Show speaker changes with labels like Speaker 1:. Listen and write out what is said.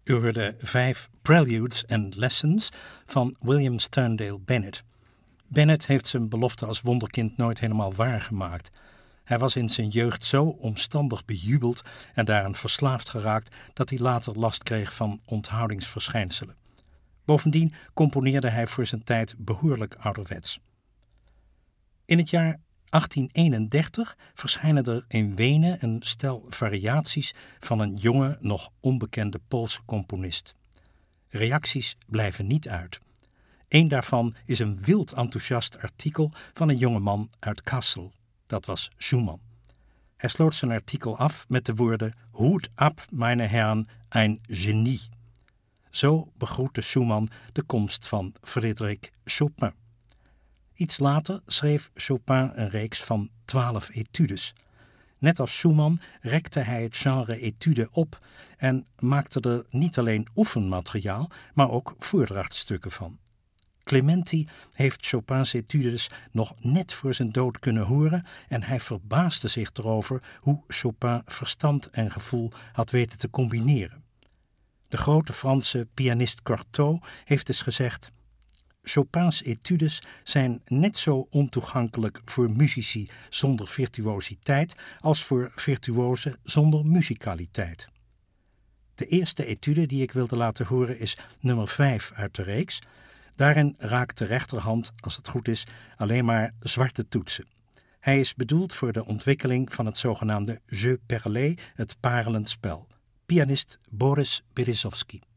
Speaker 1: U hoorde 5 Preludes and Lessons van William Sterndale Bennett. Bennett heeft zijn belofte als wonderkind nooit helemaal waargemaakt. Hij was in zijn jeugd zo omstandig bejubeld en daaraan verslaafd geraakt dat hij later last kreeg van onthoudingsverschijnselen. Bovendien componeerde hij voor zijn tijd behoorlijk ouderwets. In het jaar 1831 verschijnen er in Wenen een stel variaties van een jonge, nog onbekende Poolse componist. Reacties blijven niet uit. Eén daarvan is een wild enthousiast artikel van een jonge man uit Kassel. Dat was Schumann. Hij sloot zijn artikel af met de woorden: "Hut ab, meine Herren, ein Genie." Zo begroette Schumann de komst van Frédéric Chopin. Iets later schreef Chopin een reeks van 12 etudes. Net als Schumann rekte hij het genre etude op en maakte er niet alleen oefenmateriaal, maar ook voordrachtstukken van. Clementi heeft Chopin's etudes nog net voor zijn dood kunnen horen en hij verbaasde zich erover hoe Chopin verstand en gevoel had weten te combineren. De grote Franse pianist Cortot heeft eens gezegd: Chopin's etudes zijn net zo ontoegankelijk voor muzici zonder virtuositeit als voor virtuozen zonder muzikaliteit. De eerste etude die ik wilde laten horen is nummer 5 uit de reeks. Daarin raakt de rechterhand, als het goed is, alleen maar zwarte toetsen. Hij is bedoeld voor de ontwikkeling van het zogenaamde jeu perlé, het parelend spel. Pianist Boris Berezovsky.